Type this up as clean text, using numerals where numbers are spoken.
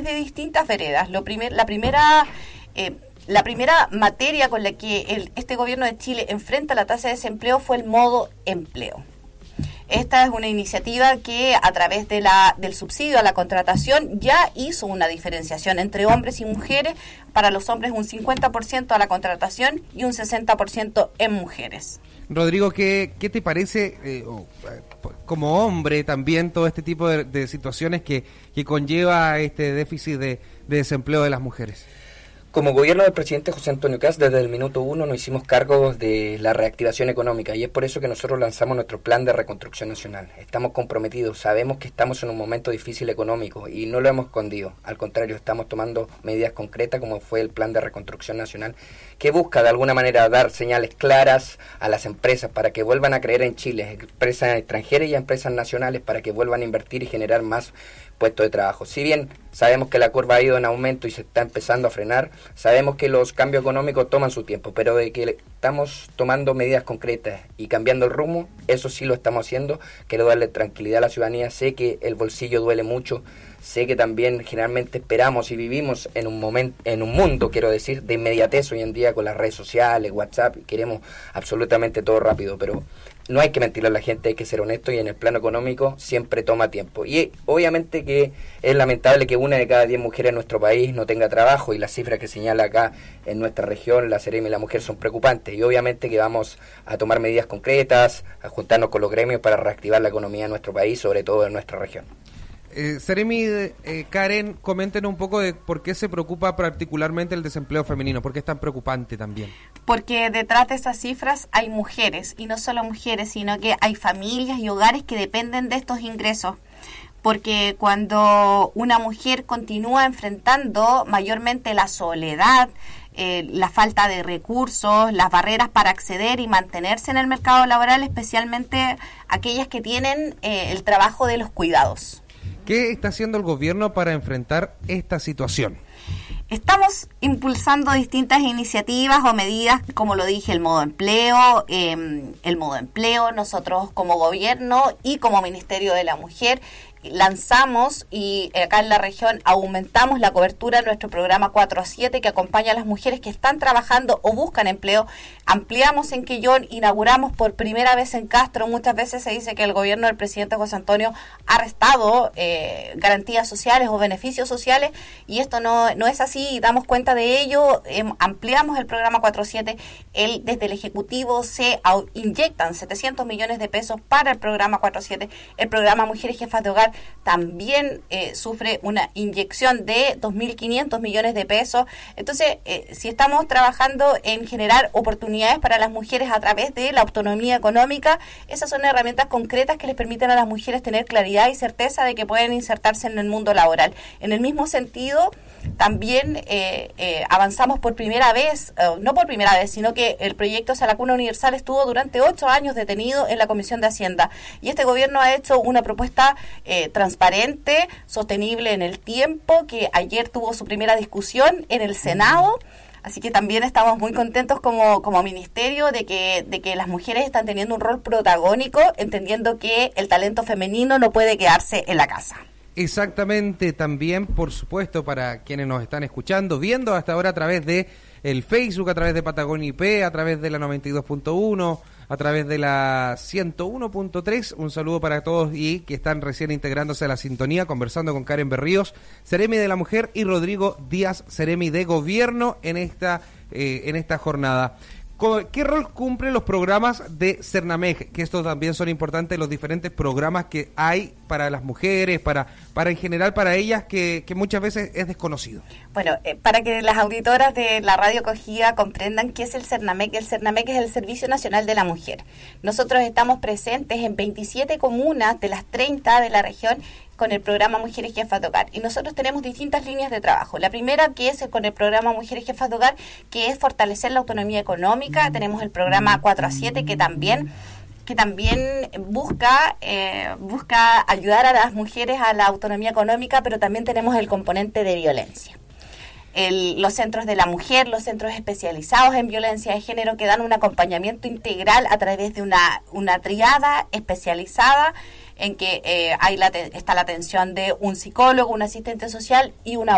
desde distintas veredas. La primera materia con la que este gobierno de Chile enfrenta la tasa de desempleo fue el modo empleo. Esta es una iniciativa que a través del subsidio a la contratación ya hizo una diferenciación entre hombres y mujeres. Para los hombres un 50% a la contratación y un 60% en mujeres. Rodrigo, ¿qué te parece como hombre también todo este tipo de situaciones que conlleva este déficit de desempleo de las mujeres? Como gobierno del presidente José Antonio Kast, desde el minuto 1 nos hicimos cargo de la reactivación económica y es por eso que nosotros lanzamos nuestro plan de reconstrucción nacional. Estamos comprometidos, sabemos que estamos en un momento difícil económico y no lo hemos escondido. Al contrario, estamos tomando medidas concretas como fue el plan de reconstrucción nacional que busca de alguna manera dar señales claras a las empresas para que vuelvan a creer en Chile, empresas extranjeras y empresas nacionales para que vuelvan a invertir y generar más puestos de trabajo. Si bien sabemos que la curva ha ido en aumento y se está empezando a frenar, sabemos que los cambios económicos toman su tiempo, pero de que estamos tomando medidas concretas y cambiando el rumbo, eso sí lo estamos haciendo. Quiero darle tranquilidad a la ciudadanía, sé que el bolsillo duele mucho, sé que también generalmente esperamos y vivimos en un mundo, quiero decir, de inmediatez hoy en día con las redes sociales, WhatsApp, queremos absolutamente todo rápido, pero no hay que mentirle a la gente, hay que ser honesto y en el plano económico siempre toma tiempo. Y obviamente que es lamentable que 1 de cada 10 mujeres en nuestro país no tenga trabajo y las cifras que señala acá en nuestra región, la Seremi y la mujer, son preocupantes. Y obviamente que vamos a tomar medidas concretas, a juntarnos con los gremios para reactivar la economía de nuestro país, sobre todo en nuestra región. Seremi, Karen, comenten un poco de por qué se preocupa particularmente el desempleo femenino, por qué es tan preocupante también. Porque detrás de esas cifras hay mujeres, y no solo mujeres, sino que hay familias y hogares que dependen de estos ingresos. Porque cuando una mujer continúa enfrentando mayormente la soledad, la falta de recursos, las barreras para acceder y mantenerse en el mercado laboral, especialmente aquellas que tienen el trabajo de los cuidados. ¿Qué está haciendo el gobierno para enfrentar esta situación? Estamos impulsando distintas iniciativas o medidas, como lo dije, el modo empleo. Nosotros como gobierno y como Ministerio de la Mujer lanzamos y acá en la región aumentamos la cobertura de nuestro programa 4 a 7 que acompaña a las mujeres que están trabajando o buscan empleo. Ampliamos en Quillón, inauguramos por primera vez en Castro. Muchas veces se dice que el gobierno del presidente José Antonio ha restado garantías sociales o beneficios sociales y esto no es así, damos cuenta de ello. Ampliamos el programa 4 a 7. Desde el Ejecutivo se inyectan 700 millones de pesos para el programa 4 a 7. El programa Mujeres Jefas de Hogar también sufre una inyección de 2.500 millones de pesos. Entonces, si estamos trabajando en generar oportunidades para las mujeres a través de la autonomía económica, esas son herramientas concretas que les permiten a las mujeres tener claridad y certeza de que pueden insertarse en el mundo laboral. En el mismo sentido, también avanzamos por primera vez, no por primera vez, sino que el proyecto Salacuna Universal estuvo durante 8 años detenido en la Comisión de Hacienda y este gobierno ha hecho una propuesta transparente, sostenible en el tiempo, que ayer tuvo su primera discusión en el Senado. Así que también estamos muy contentos como ministerio de que las mujeres están teniendo un rol protagónico, entendiendo que el talento femenino no puede quedarse en la casa. Exactamente, también por supuesto para quienes nos están escuchando, viendo hasta ahora a través de el Facebook, a través de Patagonia IP, a través de la 92.1, a través de la 101.3, un saludo para todos y que están recién integrándose a la sintonía, conversando con Karen Berríos, Seremi de la Mujer, y Rodrigo Díaz, Seremi de Gobierno en esta jornada. ¿Qué rol cumplen los programas de Cernamej? Que estos también son importantes, los diferentes programas que hay para las mujeres, para en general para ellas, que muchas veces es desconocido. Bueno, para que las auditoras de la Radio Cogida comprendan qué es el Cernamej es el Servicio Nacional de la Mujer. Nosotros estamos presentes en 27 comunas de las 30 de la región con el programa Mujeres Jefas de Hogar. Y nosotros tenemos distintas líneas de trabajo. La primera, que es con el programa Mujeres Jefas de Hogar, que es fortalecer la autonomía económica. Tenemos el programa 4 a 7, que también busca ayudar a las mujeres a la autonomía económica, pero también tenemos el componente de violencia. Los centros de la mujer, los centros especializados en violencia de género, que dan un acompañamiento integral a través de una triada especializada en que está la atención de un psicólogo, un asistente social y una